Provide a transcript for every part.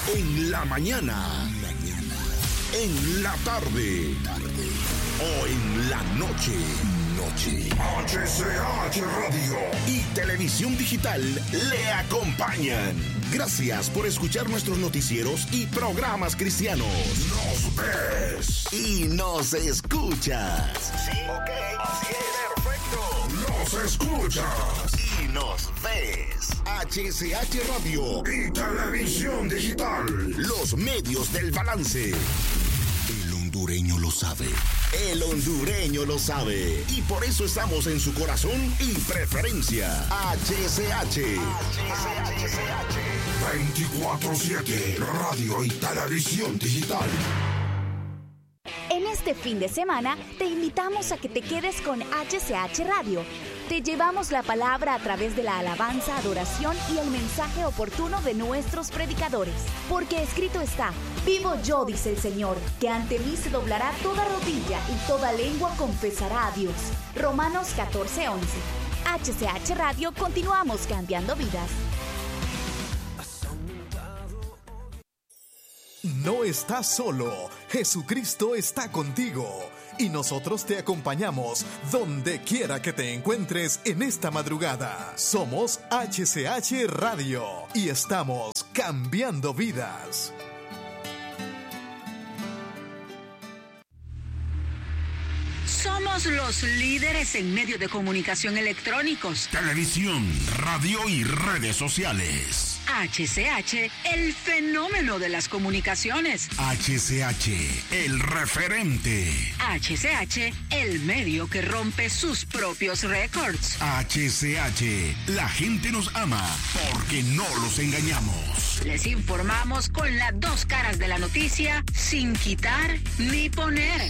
En la mañana. En la tarde. O en la noche. HCH Radio y Televisión Digital le acompañan. Gracias por escuchar nuestros noticieros y programas cristianos. Nos ves y nos escuchas. Sí, ok, así es, perfecto. Nos escuchas y nos ves. HCH Radio y Televisión Digital. Los medios del balance. El hondureño lo sabe. El hondureño lo sabe. Y por eso estamos en su corazón y preferencia. HCH. 24/7. Radio y Televisión Digital. En este fin de semana te invitamos a que te quedes con HCH Radio. Te llevamos la palabra a través de la alabanza, adoración y el mensaje oportuno de nuestros predicadores. Porque escrito está: vivo yo, dice el Señor, que ante mí se doblará toda rodilla y toda lengua confesará a Dios. Romanos 14:11. HCH Radio, continuamos cambiando vidas. No estás solo, Jesucristo está contigo y nosotros te acompañamos donde quiera que te encuentres en esta madrugada. Somos HCH Radio y estamos cambiando vidas. Somos los líderes en medios de comunicación electrónicos, televisión, radio y redes sociales. HCH, el fenómeno de las comunicaciones. HCH, el referente. HCH, el medio que rompe sus propios récords. HCH, la gente nos ama porque no los engañamos. Les informamos con las dos caras de la noticia, sin quitar ni poner.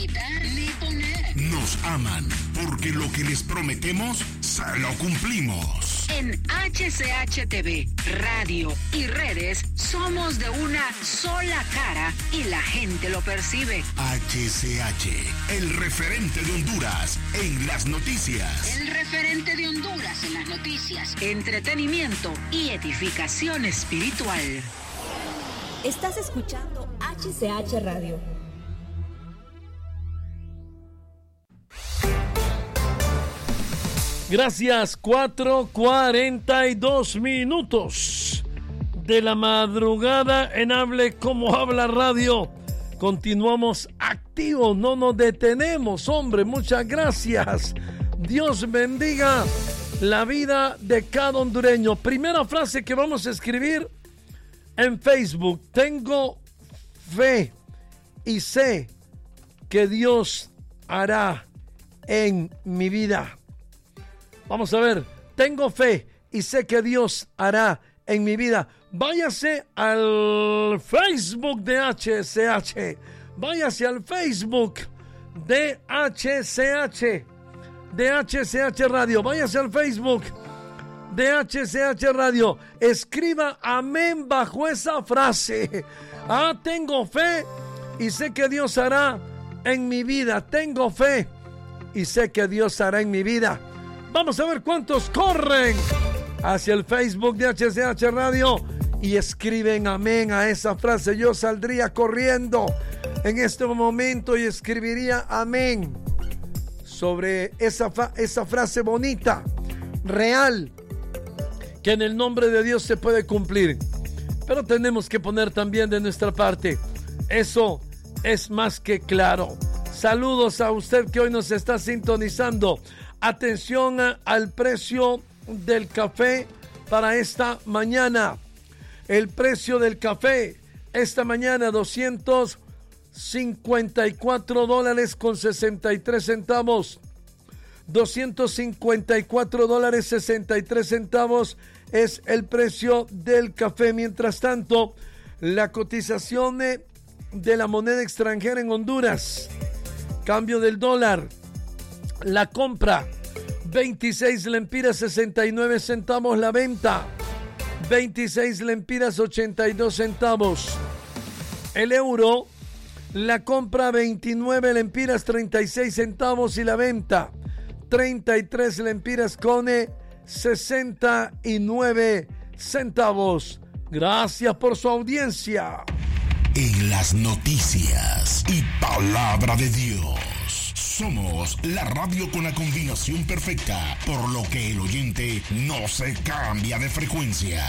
Nos aman porque lo que les prometemos se lo cumplimos. En HCH TV, radio y redes somos de una sola cara y la gente lo percibe. HCH, el referente de Honduras en las noticias. El referente de Honduras en las noticias. Entretenimiento y edificación espiritual. Estás escuchando HCH Radio. Gracias, 4:42 de la madrugada en Hable Como Habla Radio. Continuamos activos, no nos detenemos, hombre, muchas gracias. Dios bendiga la vida de cada hondureño. Primera frase que vamos a escribir en Facebook: tengo fe y sé que Dios hará en mi vida. Vamos a ver, tengo fe y sé que Dios hará en mi vida. Váyase al Facebook de HCH. Váyase al Facebook de HCH. De HCH Radio. Váyase al Facebook de HCH Radio. Escriba amén bajo esa frase. Tengo fe y sé que Dios hará en mi vida. Tengo fe y sé que Dios hará en mi vida. Vamos a ver cuántos corren hacia el Facebook de HCH Radio y escriben amén a esa frase. Yo saldría corriendo en este momento y escribiría amén sobre esa frase bonita, real, que en el nombre de Dios se puede cumplir. Pero tenemos que poner también de nuestra parte. Eso es más que claro. Saludos a usted que hoy nos está sintonizando. Atención al precio del café para esta mañana. El precio del café esta mañana, $254.63. $254.63 es el precio del café. Mientras tanto, la cotización de la moneda extranjera en Honduras. Cambio del dólar. La compra, 26 lempiras 69 centavos. La venta, 26 lempiras 82 centavos. El euro, la compra 29 lempiras 36 centavos y la venta 33 lempiras con 69 centavos. Gracias por su audiencia. En las noticias y palabra de Dios. Somos la radio con la combinación perfecta, por lo que el oyente no se cambia de frecuencia.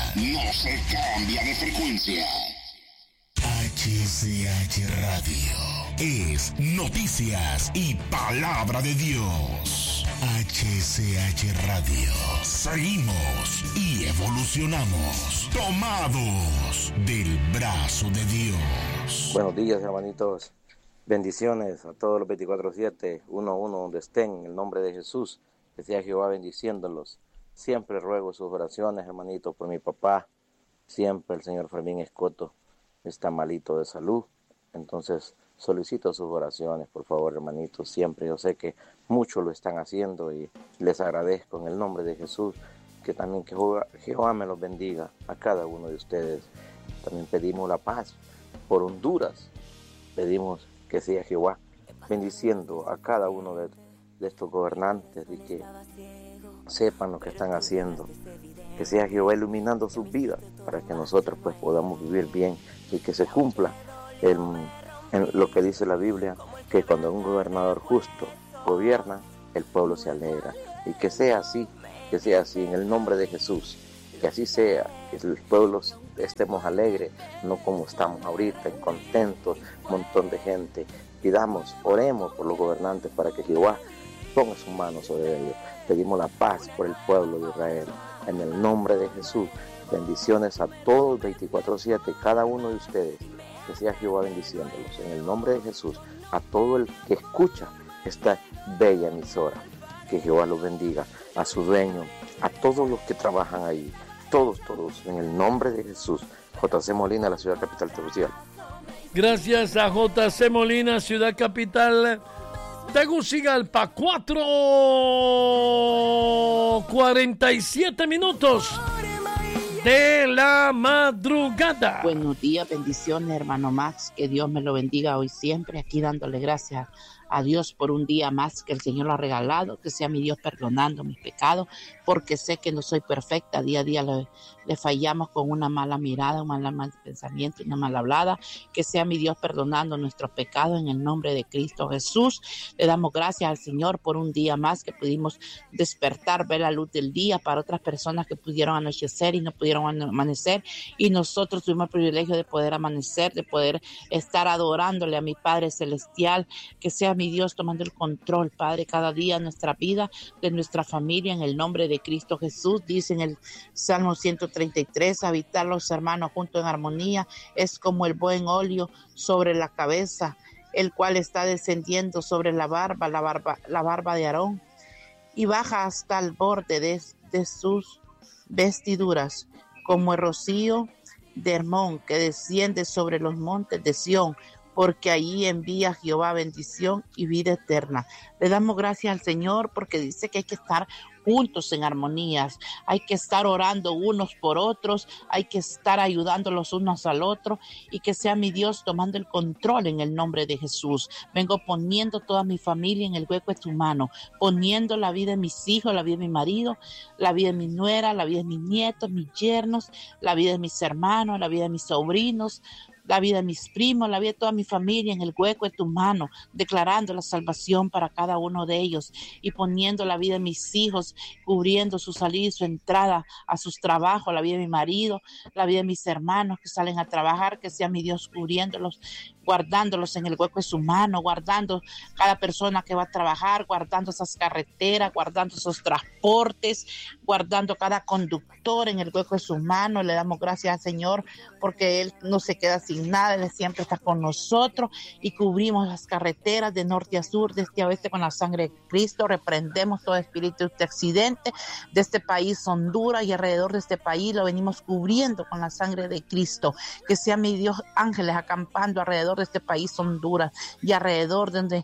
HCH Radio es noticias y palabra de Dios. HCH Radio. Seguimos y evolucionamos, tomados del brazo de Dios. Buenos días, hermanitos. Bendiciones a todos los 24/7, 1-1 donde estén, en el nombre de Jesús. Que sea Jehová bendiciéndolos. Siempre ruego sus oraciones, hermanitos, por mi papá. Siempre el señor Fermín Escoto está malito de salud. Entonces solicito sus oraciones, por favor, hermanitos. Siempre yo sé que muchos lo están haciendo y les agradezco en el nombre de Jesús. Que también que Jehová me los bendiga a cada uno de ustedes. También pedimos la paz por Honduras. Pedimos que sea Jehová bendiciendo a cada uno de estos gobernantes y que sepan lo que están haciendo. Que sea Jehová iluminando sus vidas para que nosotros pues podamos vivir bien y que se cumpla en lo que dice la Biblia, que cuando un gobernador justo gobierna, el pueblo se alegra. Y que sea así en el nombre de Jesús. Que así sea, que el pueblo estemos alegres, no como estamos ahorita, incontentos, un montón de gente. Pidamos, oremos por los gobernantes para que Jehová ponga su mano sobre ellos. Pedimos la paz por el pueblo de Israel. En el nombre de Jesús, bendiciones a todos 24/7, cada uno de ustedes. Que sea Jehová bendiciéndolos. En el nombre de Jesús, a todo el que escucha esta bella emisora. Que Jehová los bendiga, a su dueño, a todos los que trabajan ahí. Todos, en el nombre de Jesús. J.C. Molina, la ciudad capital territorial. Gracias a J.C. Molina, ciudad capital. Tegucigalpa, 4:47 de la madrugada. Buenos días, bendiciones, hermano Max. Que Dios me lo bendiga hoy siempre. Aquí dándole gracias a Dios por un día más que el Señor lo ha regalado, que sea mi Dios perdonando mis pecados, porque sé que no soy perfecta, día a día le fallamos con una mala mirada, un mal pensamiento, una mala hablada, que sea mi Dios perdonando nuestros pecados en el nombre de Cristo Jesús. Le damos gracias al Señor por un día más que pudimos despertar, ver la luz del día para otras personas que pudieron anochecer y no pudieron amanecer, y nosotros tuvimos el privilegio de poder amanecer, de poder estar adorándole a mi Padre Celestial. Que sea mi Dios tomando el control, Padre, cada día de nuestra vida, de nuestra familia, en el nombre de Cristo Jesús. Dice en el Salmo 133, habitar los hermanos juntos en armonía es como el buen óleo sobre la cabeza, el cual está descendiendo sobre la barba de Aarón, y baja hasta el borde de sus vestiduras, como el rocío de Hermón que desciende sobre los montes de Sión, porque allí envía Jehová bendición y vida eterna. Le damos gracias al Señor porque dice que hay que estar juntos en armonías, hay que estar orando unos por otros, hay que estar ayudando los unos al otro, y que sea mi Dios tomando el control en el nombre de Jesús. Vengo poniendo toda mi familia en el hueco de tu mano, poniendo la vida de mis hijos, la vida de mi marido, la vida de mi nuera, la vida de mis nietos, mis yernos, la vida de mis hermanos, la vida de mis sobrinos, la vida de mis primos, la vida de toda mi familia en el hueco de tu mano, declarando la salvación para cada uno de ellos, y poniendo la vida de mis hijos, cubriendo su salida y su entrada a sus trabajos, la vida de mi marido, la vida de mis hermanos que salen a trabajar. Que sea mi Dios cubriéndolos, guardándolos en el hueco de su mano, guardando cada persona que va a trabajar, guardando esas carreteras, guardando esos transportes, guardando cada conductor en el hueco de su mano. Le damos gracias al Señor porque Él no se queda sin nada, Él siempre está con nosotros, y cubrimos las carreteras de norte a sur, de este a oeste con la sangre de Cristo. Reprendemos todo espíritu de accidente de este país, Honduras, y alrededor de este país lo venimos cubriendo con la sangre de Cristo. Que sea mi Dios ángeles acampando alrededor de este país, Honduras, y alrededor de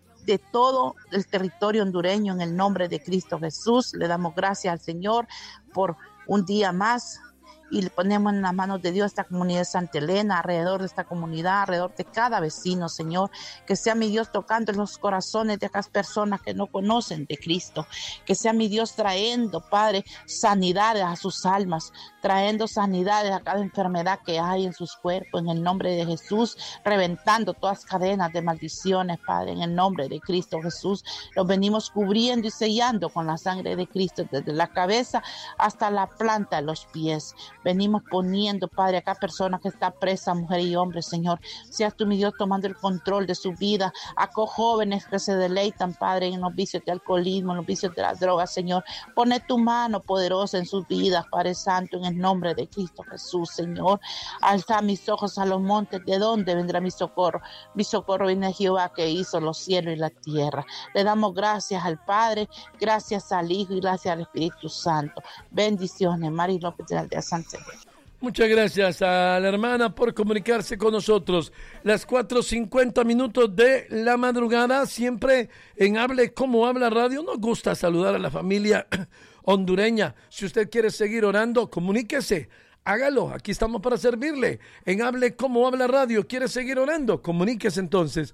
todo el territorio hondureño, en el nombre de Cristo Jesús. Le damos gracias al Señor por un día más y le ponemos en las manos de Dios esta comunidad de Santa Elena, alrededor de esta comunidad, alrededor de cada vecino, Señor, que sea mi Dios tocando en los corazones de aquellas personas que no conocen de Cristo, que sea mi Dios trayendo, Padre, sanidades a sus almas, trayendo sanidades a cada enfermedad que hay en sus cuerpos, en el nombre de Jesús, reventando todas cadenas de maldiciones, Padre, en el nombre de Cristo Jesús. Los venimos cubriendo y sellando con la sangre de Cristo, desde la cabeza hasta la planta de los pies. Venimos poniendo, Padre, a cada persona que está presa, mujer y hombre, Señor. Seas tú, mi Dios, tomando el control de su vida. A jóvenes que se deleitan, Padre, en los vicios de alcoholismo, en los vicios de las drogas, Señor. Pone tu mano poderosa en sus vidas, Padre Santo, en el nombre de Cristo Jesús, Señor. Alza mis ojos a los montes, ¿de dónde vendrá mi socorro? Mi socorro viene de Jehová, que hizo los cielos y la tierra. Le damos gracias al Padre, gracias al Hijo y gracias al Espíritu Santo. Bendiciones, Mari López de la Aldea Santa Elena. Muchas gracias a la hermana por comunicarse con nosotros. Las 4:50 de la madrugada, siempre en Hable Como Habla Radio. Nos gusta saludar a la familia hondureña. Si usted quiere seguir orando, comuníquese. Hágalo, aquí estamos para servirle. En Hable Como Habla Radio, ¿quiere seguir orando? Comuníquese entonces,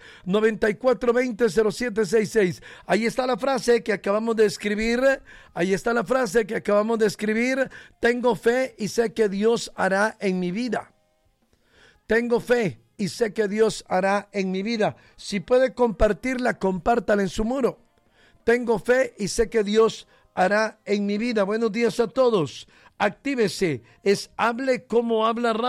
9420-0766. Ahí está la frase que acabamos de escribir. Tengo fe y sé que Dios hará en mi vida. Tengo fe y sé que Dios hará en mi vida. Si puede compartirla, compártala en su muro. Tengo fe y sé que Dios hará en mi vida. Buenos días a todos. Actívese, es Hable Como Habla Radio.